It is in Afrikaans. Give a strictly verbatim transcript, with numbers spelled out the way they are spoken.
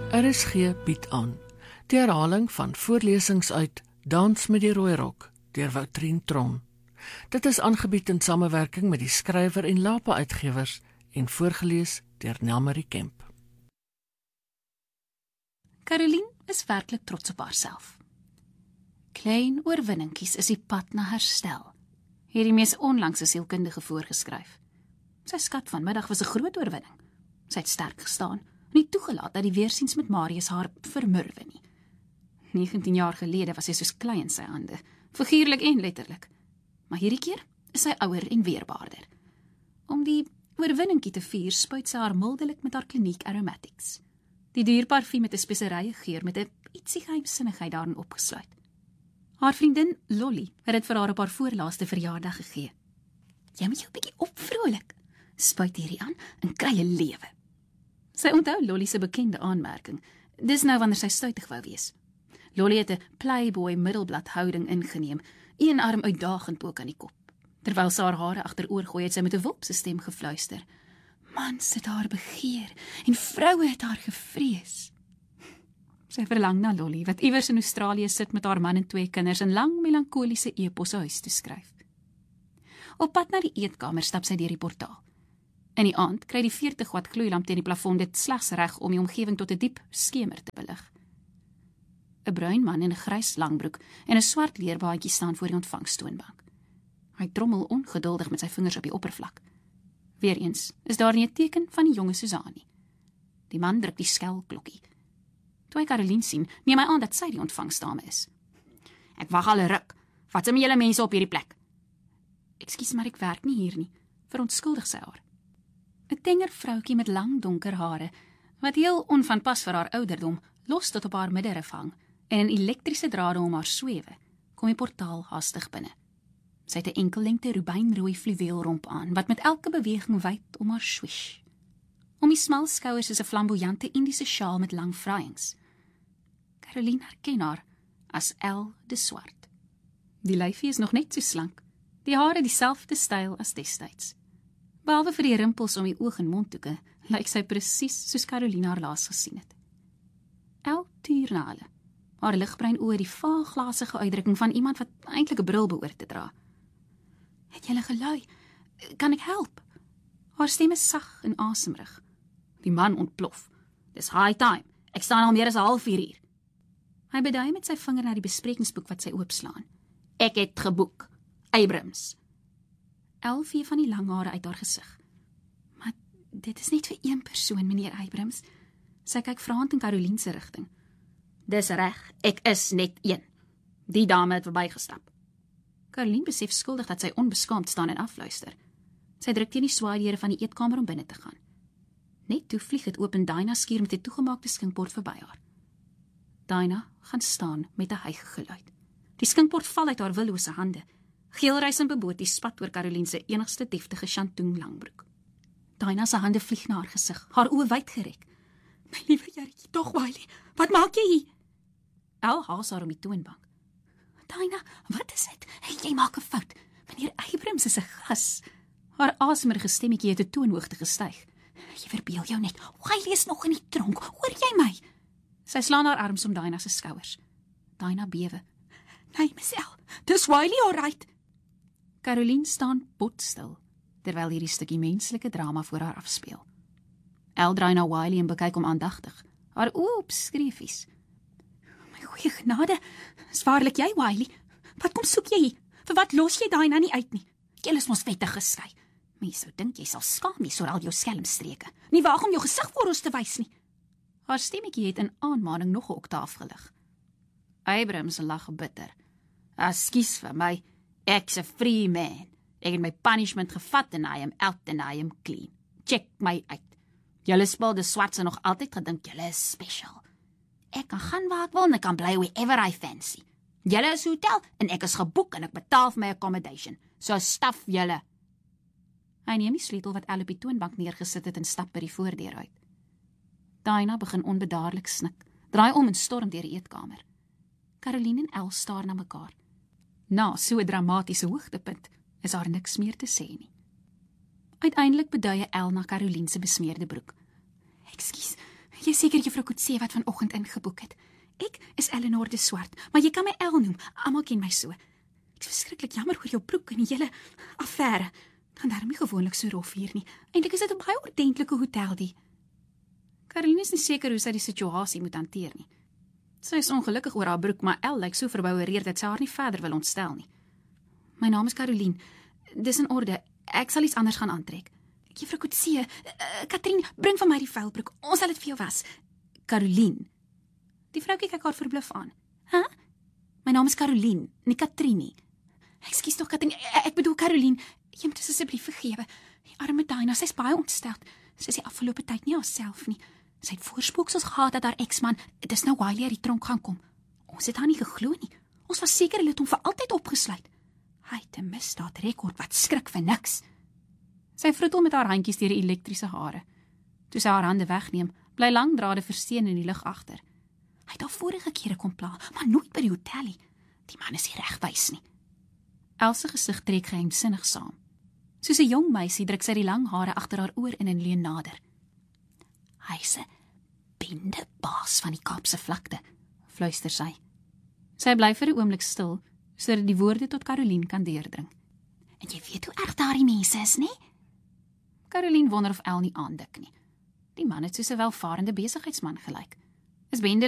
R S G bied aan die herhaling van voorlesings uit Dans met die Rooi Rok deur Woutrien Tron. Dit is aangebied in samewerking met die skrywer en Lapa Uitgewers en voorgelees deur Nelmarie Kemp. Caroline is werklik trots op haarself. Klein oorwinningkies is die pad na herstel, het die mees onlangse sielkundige voorgeskryf. Sy skat vanmiddag was 'n groot oorwinning. Sy het sterk gestaan, nie toegelaat dat die weersiens met Marius haar vermurwe nie. negentien jaar gelede was sy soos klei in sy hande, figuurlik en letterlik. Maar hierdie keer is sy ouer en weerbaarder. Om die oorwinningkie te vier, spuit sy haar mildelik met haar Clinique Aromatics. Die duur parfuum met 'n speserye geur met 'n ietsie geheimsinnigheid daarin opgesluit. Haar vriendin Lolly het dit vir haar op haar voorlaaste verjaardag gegee. Jy moet jou bietjie opvrolik, spuit hierdie aan en kry 'n lewe. Sy onthou Lolly se bekende aanmerking. Dis nou wanneer sy stuitig wou wees. Lolly het 'n Playboy middelblad houding ingeneem, een arm uitdagend ook aan die kop. Terwyl sy haar hare agteroor gooi, het sy met 'n wulpse stem gefluister. Mans het haar begeer en vroue het haar gevrees. Sy verlang na Lolly, wat iewers in Australië sit met haar man en twee kinders en lang melankoliese eposse huis toe skryf. Op pad na die eetkamer stap sy deur die portaal. In die aand kry die veertig watt gloeilamp teen die plafon dit slegs reg om die omgewing tot 'n diep skemer te belig. 'n Bruin man in 'n grys langbroek en 'n swart leerbaadjie staan voor die ontvangstoonbank. Hy trommel ongeduldig met sy vingers op die oppervlak. Weereens is daar nie 'n teken van die jonge Suzanie. Die man druk die skelklokkie. Toe hy Caroline sien, neem hy aan dat sy die ontvangstdame is. Ek wag al 'n ruk. Wat se met julle mense op hierdie plek? Ekskuus, maar ek werk nie hier nie, verontskuldig sy haar. 'n Tenger vroutjie met lang donker hare, wat heel onvanpas vir haar ouderdom, los tot op haar middelrif hang en in elektriese drade om haar swewe, kom die portaal haastig binne. Sy het 'n enkellengte rubynrooi fluweelromp aan, wat met elke beweging wyd om haar swish. Om die smal skouers is 'n flamboyante Indiese sjaal met lang vraaiings. Caroline herken haar as El de Swart. Die lyfie is nog net so slank, die hare dieselfde styl as destyds. Behalwe vir die rimpels om die oog en mondhoeke, lyk sy presies soos Caroline haar laas gesien het. El tuur na hulle, haar ligbruin oë die vaaglasige uitdrukking van iemand wat eintlik 'n bril behoort te dra. Het julle gelui? Kan ek help? Haar stem is sag en asemrig. Die man ontplof. Dis high time. Ek staan al meer as 'n halfuur hier. Hy bedui met sy vinger na die besprekingsboek wat sy oopslaan. Ek het geboek. Abrams. El vee van die lang hare uit haar gesig. Maar dit is net vir een persoon, meneer Abrams. Sy kyk vraend in Caroline se rigting. Dis reg, ek is net een. Die dame het verbygestap. Caroline besef skuldig dat sy onbeskaamd staan en afluister. Sy druk teen die swaaideure van die eetkamer om binne te gaan. Net toe vlieg het oop en Dinah skuur met 'n toegemaakte skinkbord verby haar. Dinah gaan staan met 'n hyggeluid. Die skinkbord val uit haar willose hande. Geelreis en beboot spat oor Caroline se enigste deftige shantung langbroek. Dinah se hande vlieg na haar gesig, haar oë wyd gerek. My liewe Jerrytjie, tog Wiley, wat maak jy hier? El haas haar om die toonbank. Dinah, wat is dit? Hey, jy maak 'n fout. Meneer Abrams is 'n gas. Haar asemrige stemmetjie het 'n toonhoogte gestyg. Jy verbeel jou net. Wiley is nog in die tronk. Hoor jy my? Sy slaan haar arms om Dinah se skouers. Dinah bewe. Nee, Miss El, dis Wiley alright. Caroline staan botstil, terwyl hierdie stukkie menslike drama voor haar afspeel. El draai na Wiley en bekyk hom aandagtig, haar oë op skreefies. My goeie genade, is waarlik jy, Wiley? Wat kom soek jy hier? Vir wat los jy daai nou nie uit nie? Jy is mos wettig geskei. Mens sou dink jy sal skaam wees oor al jou skelmstreke. Nie waag om jou gesig voor ons te wys nie. Haar stemmetjie het in aanmaning nog 'n oktaaf gelig. Abrams lag bitter. Ekskuus vir my, ek's 'n free man. Ek het my punishment gevat en I am out and I am clean. Check my uit. Julle speel die swartse nog altyd gedink julle is special. Ek kan gaan waar ek wil en ek kan bly wherever I fancy. Julle is hotel en ek is geboek en ek betaal vir my accommodation. So staf julle. Hy neem die sleutel wat El op die toonbank neergesit het en stap by die voordeur uit. Dinah begin onbedaarlik snik, draai om en storm deur die eetkamer. Caroline en El staar na mekaar. Na so 'n dramatiese hoogtepunt is daar niks meer te sê nie. Uiteindelik beduie El na Caroline se besmeerde broek. Ekskuus, Jy is seker juffrou Coetzee wat vanoggend ingeboek het. Ek is Eleanor de Swart, maar jy kan my El noem. Almal ken my so. Ek is verskriklik jammer oor jou broek en die hele affære. Gaan daarom nie gewoonlik so rof hier nie. Eintlik is dit 'n baie ordentlike hotel die. Caroline is nie seker hoe sy die situasie moet hanteer nie. Sy is ongelukkig oor haar broek, maar El lyk so verboureerd dat sy haar nie verder wil ontstel nie. My naam is Caroline. Dis in orde. Ek sal iets anders gaan aantrek. Juffrou Coetzee, uh, Katrien, bring van my die vuilbroek. Ons sal dit vir jou was. Caroline. Die vroukie kyk haar verbluf aan. Hæ? Huh? My naam is Caroline, nie Katrien nie. Ekskuus tog Katrien, ek bedoel Caroline. Jy moet asseblief vergewe. Die arme Dinah, sy's baie ontstel. Sy is die afgelope tyd nie haarself nie. Sy het voorspooksels gehad dat haar eksman, dit is nou Wiley uit die tronk gaan kom. Ons het haar nie geglo nie. Ons was seker hulle het hom vir altyd opgesluit. Hy het 'n misdaadrekord wat skrik vir niks. Sy vroetel met haar handjies deur die elektriese hare. Toe sy haar hande wegneem, bly lang drade versteen in die lug agter. Hy het al vorige kere kom pla, maar nooit by die hotelie. Die man is nie regwys nie. Else gesig trek geheimsinnig saam. Soos 'n jong meisie druk sy die lang hare agter haar oor in en leun nader. Hy's 'n bende baas van die Kaapse vlakte, fluister sy. Sy bly vir 'n oomblik stil, sodat die woorde tot Caroline kan deurdring. En jy weet hoe erg daardie mense is, nie? Caroline wonder of El nie aandik nie. Die man het soos 'n welvarende besigheidsman gelyk. Is bende